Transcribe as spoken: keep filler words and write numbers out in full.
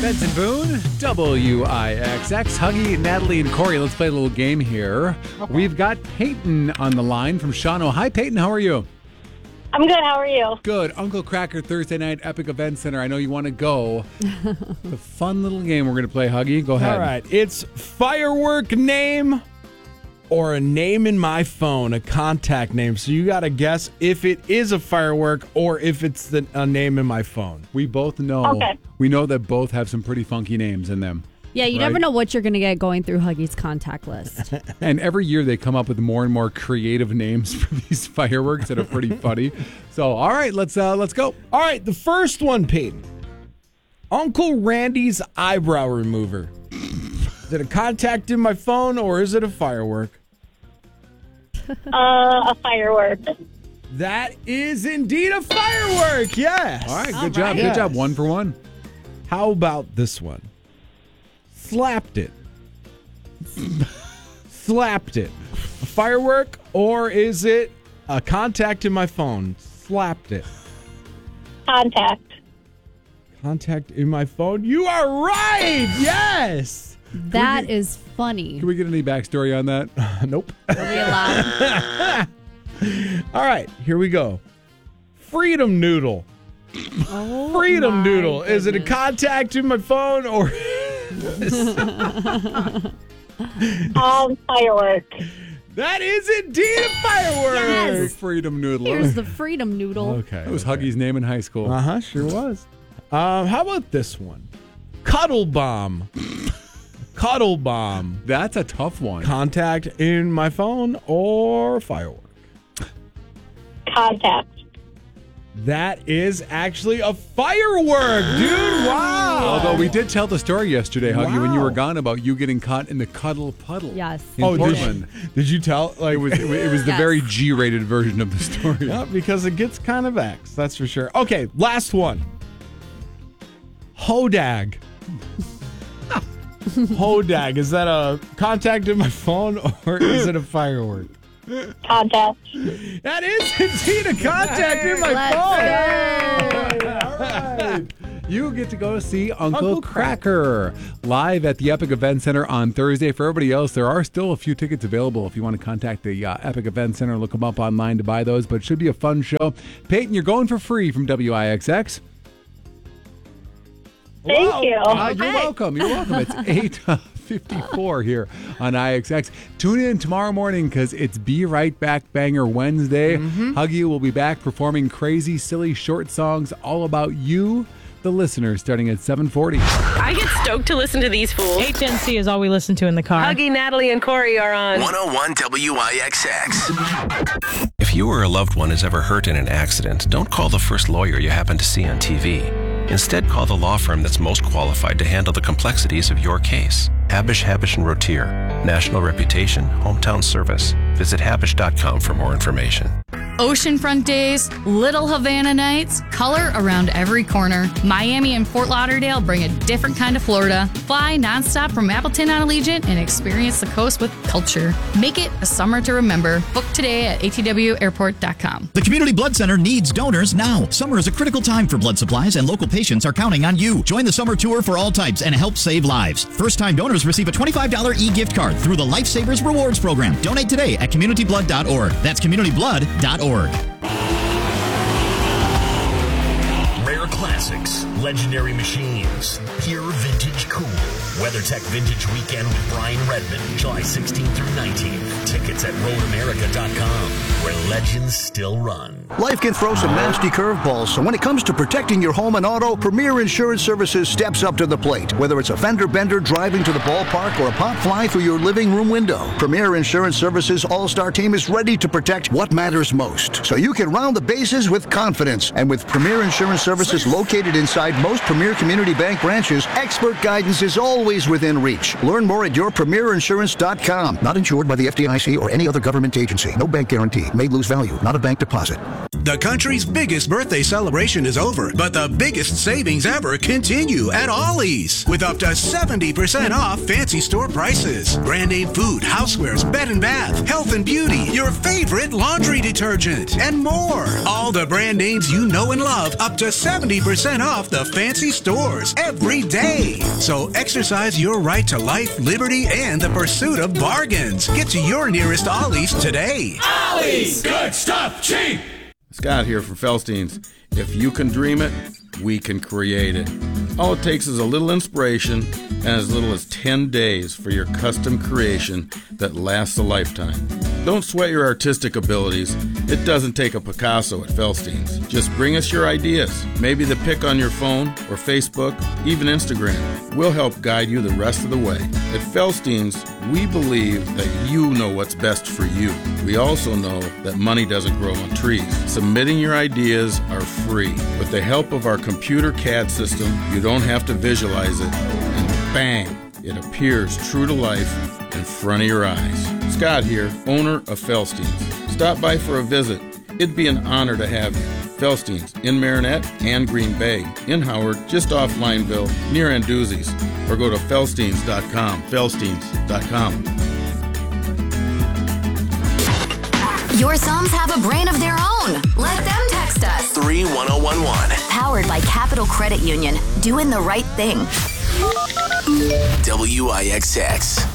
Benson Boone, W I X X. Huggy, Natalie, and Corey. Let's play a little game here. Okay. We've got Peyton on the line from Shawano. Hi, Peyton. How are you? I'm good. How are you? Good. Uncle Cracker Thursday night Epic Event Center. I know you want to go. The fun little game we're going to play, Huggy. Go ahead. All right. It's firework name or a name in my phone, a contact name. So you got to guess if it is a firework or if it's the, a name in my phone. We both know. Okay. We know that both have some pretty funky names in them. Yeah, you right? never know what you're going to get going through Huggy's contact list. And every year they come up with more and more creative names for these fireworks that are pretty funny. So, all right, let's uh, let's go. All right, the first one, Peyton. Uncle Randy's eyebrow remover. Is it a contact in my phone or is it a firework? Uh, a firework. That is indeed a firework, yes. All right, good All job, right. good Yes. job. One for one. How about this one? Slapped it. Slapped it. A firework or is it a contact in my phone? Slapped it. Contact. Contact in my phone. You are right. Yes. That is funny. Can we get any backstory on that? Nope. Are we allowed? All right, here we go. Freedom Noodle. Oh, Freedom my Noodle. Is it a goodness. contact in my phone or Um, firework. that is indeed a firework? Yes. Freedom Noodle. Here's the freedom noodle. Okay. That was Huggy's name in high school. Uh huh. Sure was. Um, how about this one? Cuddle bomb. Cuddle bomb. That's a tough one. Contact in my phone or firework? Contact. That is actually a firework, dude. Wow. Although we did tell the story yesterday, Huggy, when you Wow. were gone about you getting caught in the cuddle puddle. Yes. In Oh, did Portland. you, did you tell? Like It was it was it was the Yes. very G-rated version of the story. Yeah, because it gets kind of X, that's for sure. Okay, last one. Hodag. Hodag. Is that a contact in my phone or is it a firework? Contact. That is indeed a contact in my Let's phone. go. All right. You get to go see Uncle, Uncle Cracker live at the Epic Event Center on Thursday. For everybody else, there are still a few tickets available. If you want to contact the uh, Epic Event Center, look them up online to buy those. But it should be a fun show. Peyton, you're going for free from W I X X. Thank Wow. you. Uh, you're Hey. welcome. You're welcome. It's eight fifty-four here on I X X. Tune in tomorrow morning because it's Be Right Back Banger Wednesday. Mm-hmm. Huggy will be back performing crazy, silly, short songs all about you, the listeners, starting at seven forty. I get stoked to listen to these fools. H N C is all we listen to in the car. Huggy, Natalie, and Corey are on. one oh one W I X X. If you or a loved one is ever hurt in an accident, don't call the first lawyer you happen to see on T V. Instead, call the law firm that's most qualified to handle the complexities of your case. Habish, Habish and Rotier. National reputation, hometown service. Visit habish dot com for more information. Oceanfront days, Little Havana nights, color around every corner. Miami and Fort Lauderdale bring a different kind of Florida. Fly nonstop from Appleton on Allegiant and experience the coast with culture. Make it a summer to remember. Book today at A T W airport dot com. The Community Blood Center needs donors now. Summer is a critical time for blood supplies, and local patients are counting on you. Join the summer tour for all types and help save lives. First-time donors receive a twenty-five dollars e-gift card through the Lifesavers Rewards Program. Donate today at community blood dot org. That's community blood dot org. Rare classics, legendary machines, pure vintage cool. WeatherTech Vintage Weekend with Brian Redmond, July sixteenth through nineteenth. Tickets at road america dot com, where legends still run. Life can throw some nasty curveballs, so when it comes to protecting your home and auto, Premier Insurance Services steps up to the plate. Whether it's a fender bender driving to the ballpark or a pop fly through your living room window, Premier Insurance Services All-Star Team is ready to protect what matters most, so you can round the bases with confidence. And with Premier Insurance Services located inside most Premier Community Bank branches, expert guidance is always always within reach. Learn more at your premier insurance dot com. Not insured by the F D I C or any other government agency. No bank guarantee. May lose value. Not a bank deposit. The country's biggest birthday celebration is over, but the biggest savings ever continue at Ollie's with up to seventy percent off fancy store prices. Brand name food, housewares, bed and bath, health and beauty, your favorite laundry detergent, and more. All the brand names you know and love, up to seventy percent off the fancy stores every day. So exercise your right to life, liberty, and the pursuit of bargains. Get to your nearest Ollie's today. Ollie's! Good stuff, cheap! Scott here from Felstein's. If you can dream it, we can create it. All it takes is a little inspiration and as little as ten days for your custom creation that lasts a lifetime. Don't sweat your artistic abilities. It doesn't take a Picasso at Felstein's. Just bring us your ideas, maybe the pic on your phone or Facebook, even Instagram. We'll help guide you the rest of the way. At Felstein's, we believe that you know what's best for you. We also know that money doesn't grow on trees. Submitting your ideas are free. With the help of our computer C A D system, you don't have to visualize it, and bang, it appears true to life in front of your eyes. Scott here, owner of Felstein's. Stop by for a visit. It'd be an honor to have you. Felstein's in Marinette and Green Bay, in Howard, just off Lineville, near Anduzzi's, or go to felsteins dot com, felsteins dot com. Your Psalms have a brain of their own. Let them text us. three one zero one one. Powered by Capital Credit Union. Doing the right thing. W I X X.